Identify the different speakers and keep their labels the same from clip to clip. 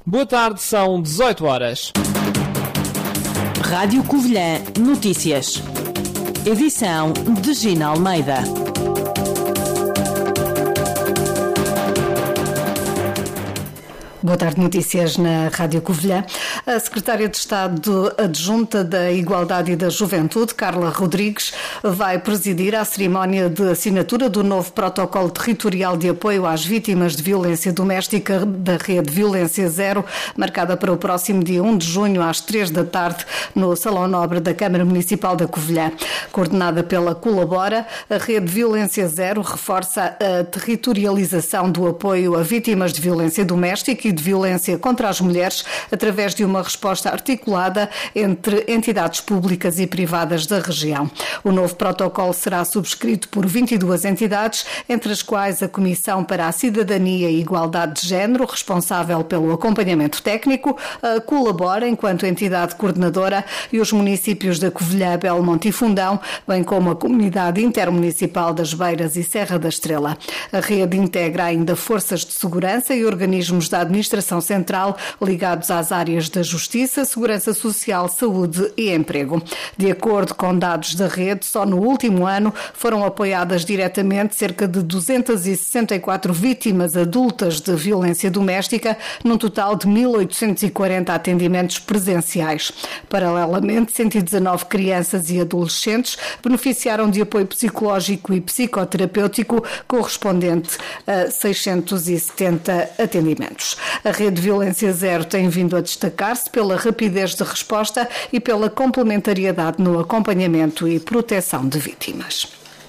Speaker 1: Boa tarde, são 18 horas.
Speaker 2: Rádio Covilhã Notícias. Edição de Gina Almeida. Boa tarde, notícias na Rádio Covilhã. A Secretária de Estado Adjunta da Igualdade e da Juventude, Carla Rodrigues, vai presidir a cerimónia de assinatura do novo protocolo territorial de apoio às vítimas de violência doméstica da Rede Violência Zero, marcada para o próximo dia 1 de junho às 3 da tarde no Salão Nobre da Câmara Municipal da Covilhã. Coordenada pela Colabora, a Rede Violência Zero reforça a territorialização do apoio a vítimas de violência doméstica e de violência contra as mulheres através de uma resposta articulada entre entidades públicas e privadas da região. O novo protocolo será subscrito por 22 entidades, entre as quais a Comissão para a Cidadania e Igualdade de Género, responsável pelo acompanhamento técnico, colabora enquanto entidade coordenadora e os municípios da Covilhã, Belmonte e Fundão, bem como a Comunidade Intermunicipal das Beiras e Serra da Estrela. A rede integra ainda forças de segurança e organismos da Administração Central ligados às áreas da Justiça, Segurança Social, Saúde e Emprego. De acordo com dados da rede, só no último ano foram apoiadas diretamente cerca de 264 vítimas adultas de violência doméstica, num total de 1.840 atendimentos presenciais. Paralelamente, 119 crianças e adolescentes beneficiaram de apoio psicológico e psicoterapêutico, correspondente a 670 atendimentos. A Rede Violência Zero tem vindo a destacar-se pela rapidez de resposta e pela complementariedade no acompanhamento e proteção de vítimas.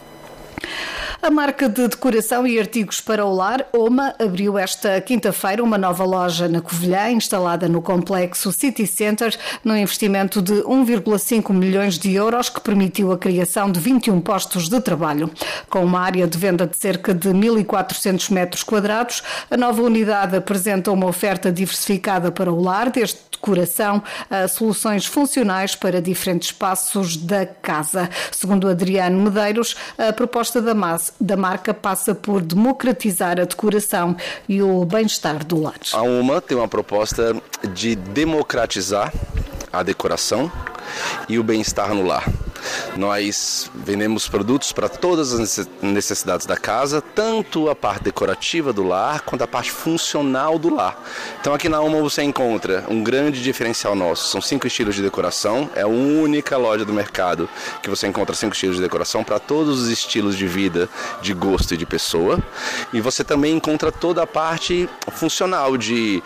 Speaker 2: A marca de decoração e artigos para o lar, OMA, abriu esta quinta-feira uma nova loja na Covilhã, instalada no complexo City Center, num investimento de 1,5 milhões de euros, que permitiu a criação de 21 postos de trabalho. Com uma área de venda de cerca de 1.400 metros quadrados, a nova unidade apresenta uma oferta diversificada para o lar, desde decoração a soluções funcionais para diferentes espaços da casa. Segundo Adriano Medeiros, a proposta da marca passa por democratizar a decoração e o bem-estar do lar.
Speaker 3: A OMA tem uma proposta de democratizar a decoração e o bem-estar no lar. Nós vendemos produtos para todas as necessidades da casa, tanto a parte decorativa do lar quanto a parte funcional do lar. Então aqui na OMA você encontra um grande diferencial nosso, são 5 estilos de decoração, é a única loja do mercado que você encontra 5 estilos de decoração para todos os estilos de vida, de gosto e de pessoa. E você também encontra toda a parte funcional de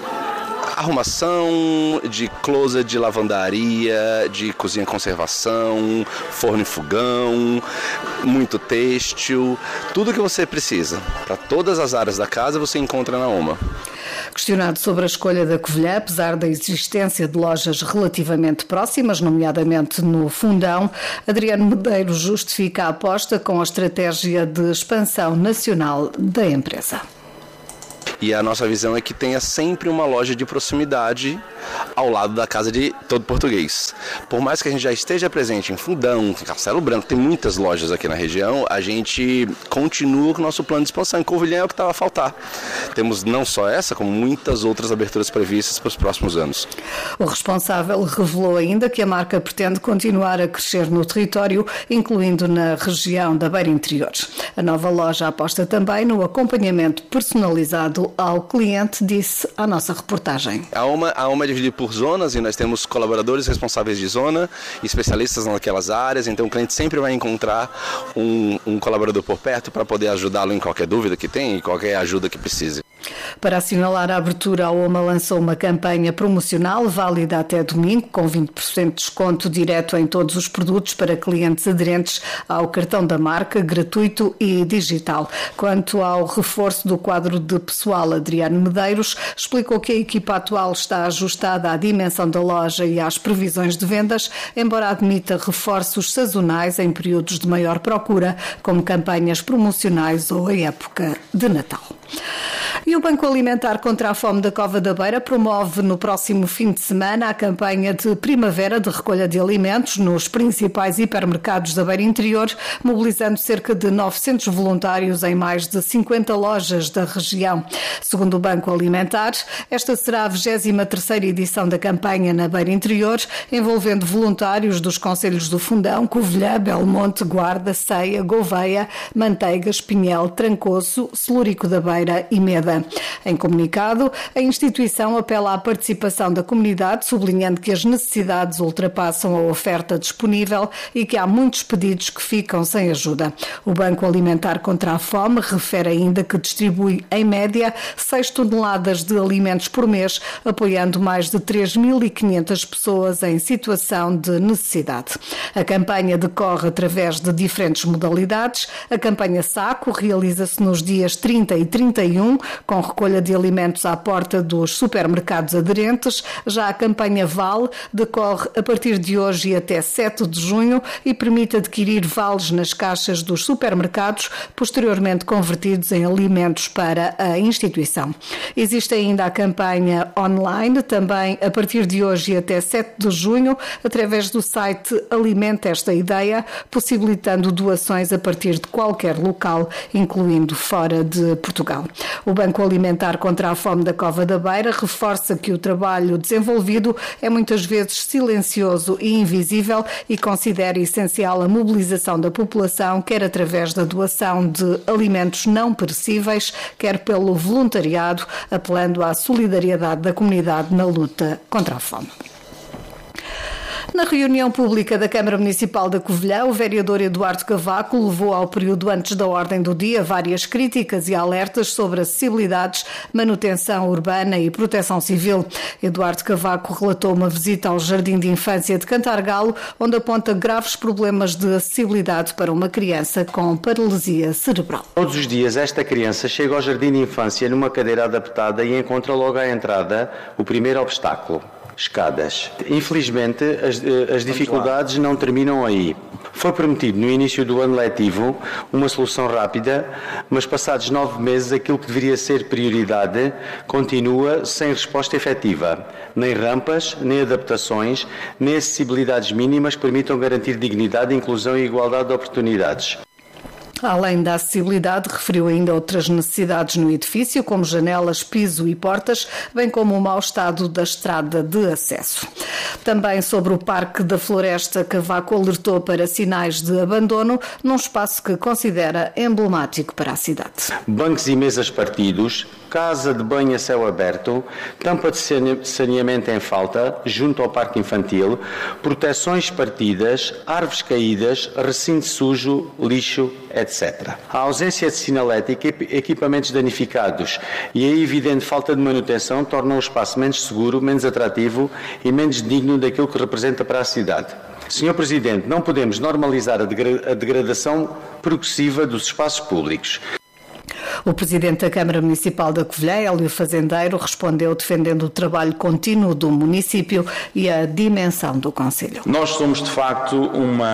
Speaker 3: arrumação, de closet, de lavandaria, de cozinha conservação, forno e fogão, muito têxtil, tudo que você precisa. Para todas as áreas da casa você encontra na OMA.
Speaker 2: Questionado sobre a escolha da Covilhã, apesar da existência de lojas relativamente próximas, nomeadamente no Fundão, Adriano Medeiros justifica a aposta com a estratégia de expansão nacional da empresa.
Speaker 3: E a nossa visão é que tenha sempre uma loja de proximidade ao lado da casa de todo português. Por mais que a gente já esteja presente em Fundão, Castelo Branco, tem muitas lojas aqui na região, a gente continua com o nosso plano de expansão. Em Covilhã é o que estava a faltar. Temos não só essa, como muitas outras aberturas previstas para os próximos anos.
Speaker 2: O responsável revelou ainda que a marca pretende continuar a crescer no território, incluindo na região da Beira Interior. A nova loja aposta também no acompanhamento personalizado ao cliente, disse a nossa reportagem.
Speaker 3: A OMA é dividida por zonas e nós temos colaboradores responsáveis de zona, especialistas naquelas áreas, então o cliente sempre vai encontrar um colaborador por perto para poder ajudá-lo em qualquer dúvida que tenha e qualquer ajuda que precise.
Speaker 2: Para assinalar a abertura, a OMA lançou uma campanha promocional válida até domingo, com 20% de desconto direto em todos os produtos para clientes aderentes ao cartão da marca, gratuito e digital. Quanto ao reforço do quadro de pessoal, Adriano Medeiros explicou que a equipa atual está ajustada à dimensão da loja e às previsões de vendas, embora admita reforços sazonais em períodos de maior procura, como campanhas promocionais ou a época de Natal. E o Banco Banco Alimentar contra a Fome da Cova da Beira promove no próximo fim de semana a campanha de primavera de recolha de alimentos nos principais hipermercados da Beira Interior, mobilizando cerca de 900 voluntários em mais de 50 lojas da região. Segundo o Banco Alimentar, esta será a 23ª edição da campanha na Beira Interior, envolvendo voluntários dos concelhos do Fundão, Covilhã, Belmonte, Guarda, Ceia, Gouveia, Manteigas, Pinhel, Trancoso, Celúrico da Beira e Meda. Em comunicado, a instituição apela à participação da comunidade, sublinhando que as necessidades ultrapassam a oferta disponível e que há muitos pedidos que ficam sem ajuda. O Banco Alimentar contra a Fome refere ainda que distribui, em média, 6 toneladas de alimentos por mês, apoiando mais de 3.500 pessoas em situação de necessidade. A campanha decorre através de diferentes modalidades. A campanha Saco realiza-se nos dias 30 e 31, com recolha de alimentos à porta dos supermercados aderentes. Já a campanha Vale decorre a partir de hoje e até 7 de junho e permite adquirir vales nas caixas dos supermercados, posteriormente convertidos em alimentos para a instituição. Existe ainda a campanha online, também a partir de hoje e até 7 de junho, através do site Alimenta Esta Ideia, possibilitando doações a partir de qualquer local, incluindo fora de Portugal. O Banco Alimentar contra a Fome da Cova da Beira reforça que o trabalho desenvolvido é muitas vezes silencioso e invisível e considera essencial a mobilização da população, quer através da doação de alimentos não perecíveis, quer pelo voluntariado, apelando à solidariedade da comunidade na luta contra a fome. Na reunião pública da Câmara Municipal da Covilhã, o vereador Eduardo Cavaco levou ao período antes da ordem do dia várias críticas e alertas sobre acessibilidades, manutenção urbana e proteção civil. Eduardo Cavaco relatou uma visita ao Jardim de Infância de Cantargalo, onde aponta graves problemas de acessibilidade para uma criança com paralisia cerebral.
Speaker 4: Todos os dias esta criança chega ao Jardim de Infância numa cadeira adaptada e encontra logo à entrada o primeiro obstáculo: escadas. Infelizmente, as dificuldades não terminam aí. Foi prometido no início do ano letivo uma solução rápida, mas passados 9 meses aquilo que deveria ser prioridade continua sem resposta efetiva. Nem rampas, nem adaptações, nem acessibilidades mínimas permitam garantir dignidade, inclusão e igualdade de oportunidades.
Speaker 2: Além da acessibilidade, referiu ainda outras necessidades no edifício, como janelas, piso e portas, bem como o mau estado da estrada de acesso. Também sobre o Parque da Floresta, Cavaco alertou para sinais de abandono num espaço que considera emblemático para a cidade.
Speaker 4: Bancos e mesas partidos, casa de banho a céu aberto, tampa de saneamento em falta, junto ao parque infantil, proteções partidas, árvores caídas, recinto sujo, lixo, etc. A ausência de sinalética, equipamentos danificados e a evidente falta de manutenção tornam o espaço menos seguro, menos atrativo e menos digno daquilo que representa para a cidade. Sr. Presidente, não podemos normalizar a degradação progressiva dos espaços públicos.
Speaker 2: O Presidente da Câmara Municipal da Covilhã, Hélio Fazendeiro, respondeu defendendo o trabalho contínuo do município e a dimensão do concelho.
Speaker 5: Nós somos, de facto,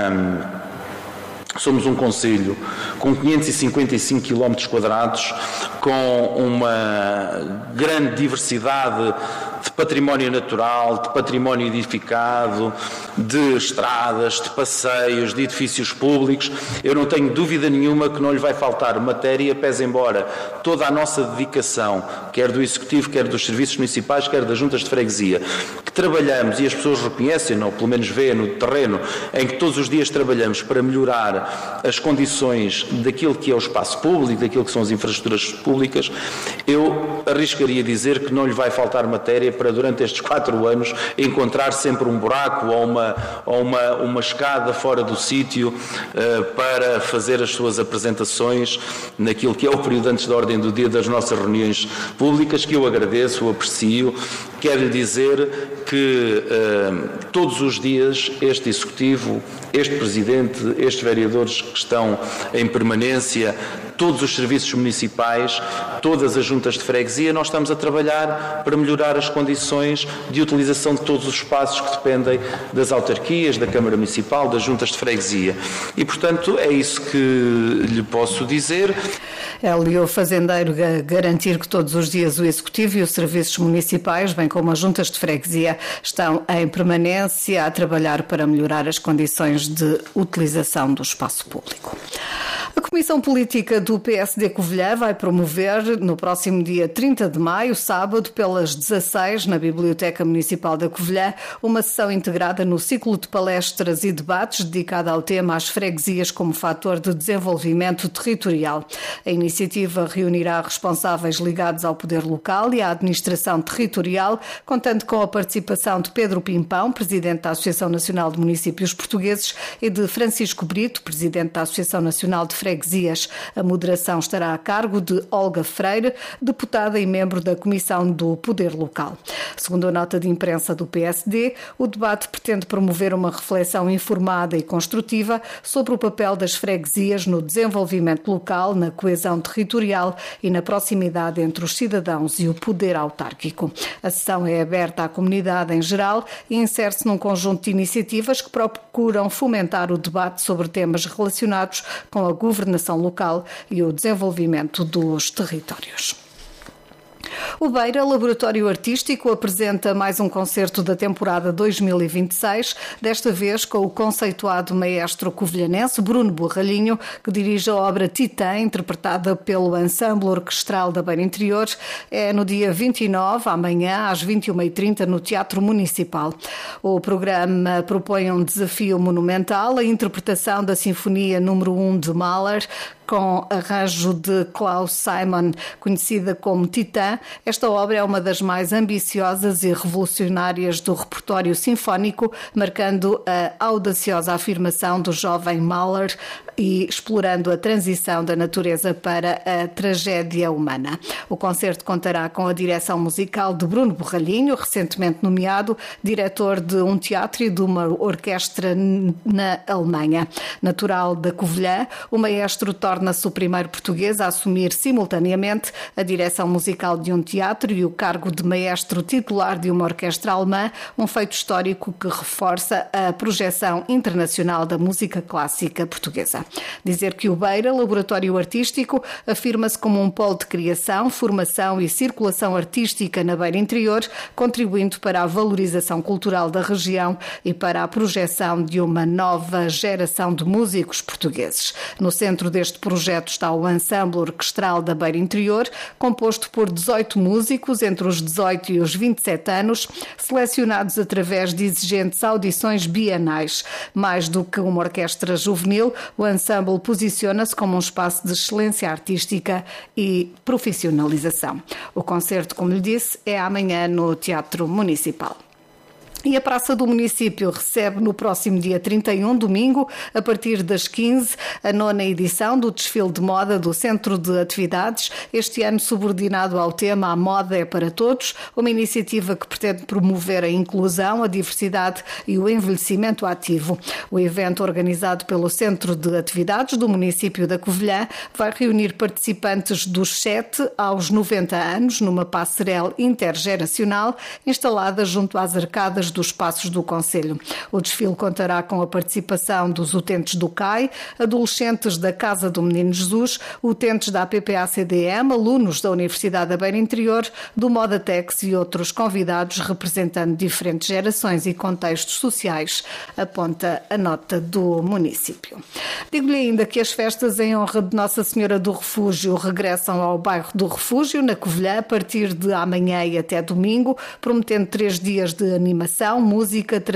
Speaker 5: somos um concelho com 555 km², com uma grande diversidade de património natural, de património edificado, de estradas, de passeios, de edifícios públicos. Eu não tenho dúvida nenhuma que não lhe vai faltar matéria, pese embora toda a nossa dedicação, quer do Executivo, quer dos serviços municipais, quer das juntas de freguesia, que trabalhamos, e as pessoas reconhecem, ou pelo menos veem no terreno, em que todos os dias trabalhamos para melhorar as condições daquilo que é o espaço público, daquilo que são as infraestruturas públicas, eu arriscaria dizer que não lhe vai faltar matéria para, durante estes 4 anos, encontrar sempre um buraco ou uma escada fora do sítio para fazer as suas apresentações naquilo que é o período antes da ordem do dia das nossas reuniões públicas, que eu agradeço, aprecio. Quero dizer que todos os dias este Executivo, este Presidente, estes vereadores que estão em permanência todos os serviços municipais, todas as juntas de freguesia, nós estamos a trabalhar para melhorar as condições de utilização de todos os espaços que dependem das autarquias, da Câmara Municipal, das juntas de freguesia. E, portanto, é isso que lhe posso dizer.
Speaker 2: Hélio Fazendeiro garantir que todos os dias o Executivo e os serviços municipais, bem como as juntas de freguesia, estão em permanência a trabalhar para melhorar as condições de utilização do espaço público. A Comissão Política do PSD Covilhã vai promover no próximo dia 30 de maio, sábado, pelas 16, na Biblioteca Municipal da Covilhã, uma sessão integrada no ciclo de palestras e debates dedicada ao tema As Freguesias como Fator de Desenvolvimento Territorial. A iniciativa reunirá responsáveis ligados ao poder local e à administração territorial, contando com a participação de Pedro Pimpão, presidente da Associação Nacional de Municípios Portugueses, e de Francisco Brito, presidente da Associação Nacional de Freguesias. A moderação estará a cargo de Olga Freire, deputada e membro da Comissão do Poder Local. Segundo a nota de imprensa do PSD, o debate pretende promover uma reflexão informada e construtiva sobre o papel das freguesias no desenvolvimento local, na coesão territorial e na proximidade entre os cidadãos e o poder autárquico. A sessão é aberta à comunidade em geral e insere-se num conjunto de iniciativas que procuram fomentar o debate sobre temas relacionados com a governação local e o desenvolvimento dos territórios. O Beira Laboratório Artístico apresenta mais um concerto da temporada 2026, desta vez com o conceituado maestro covilhanense Bruno Borralhinho, que dirige a obra Titã, interpretada pelo Ensemble Orquestral da Beira Interior. É no dia 29, amanhã, às 21h30, no Teatro Municipal. O programa propõe um desafio monumental, a interpretação da Sinfonia número 1 de Mahler, com arranjo de Klaus Simon, conhecida como Titã. Esta obra é uma das mais ambiciosas e revolucionárias do repertório sinfónico, marcando a audaciosa afirmação do jovem Mahler e explorando a transição da natureza para a tragédia humana. O concerto contará com a direção musical de Bruno Borralhinho, recentemente nomeado diretor de um teatro e de uma orquestra na Alemanha. Natural da Covilhã, o maestro torna-se o primeiro português a assumir simultaneamente a direção musical de um teatro e o cargo de maestro titular de uma orquestra alemã, um feito histórico que reforça a projeção internacional da música clássica portuguesa. Dizer que o Beira Laboratório Artístico afirma-se como um polo de criação, formação e circulação artística na Beira Interior, contribuindo para a valorização cultural da região e para a projeção de uma nova geração de músicos portugueses. No centro deste projeto está o Ensemble Orquestral da Beira Interior, composto por 18 músicos entre os 18 e os 27 anos, selecionados através de exigentes audições bienais. Mais do que uma orquestra juvenil, o ensemble posiciona-se como um espaço de excelência artística e profissionalização. O concerto, como lhe disse, é amanhã no Teatro Municipal. E a Praça do Município recebe no próximo dia 31, domingo, a partir das 15, a 9ª edição do desfile de moda do Centro de Atividades, este ano subordinado ao tema A Moda é para Todos, uma iniciativa que pretende promover a inclusão, a diversidade e o envelhecimento ativo. O evento, organizado pelo Centro de Atividades do município da Covilhã, vai reunir participantes dos 7 aos 90 anos numa passarela intergeracional instalada junto às arcadas dos Passos do Concelho. O desfile contará com a participação dos utentes do CAI, adolescentes da Casa do Menino Jesus, utentes da APPA-CDM, alunos da Universidade da Beira Interior, do Modatex e outros convidados representando diferentes gerações e contextos sociais, aponta a nota do município. Digo-lhe ainda que as festas em honra de Nossa Senhora do Refúgio regressam ao bairro do Refúgio, na Covilhã, a partir de amanhã e até domingo, prometendo 3 dias de animação, música,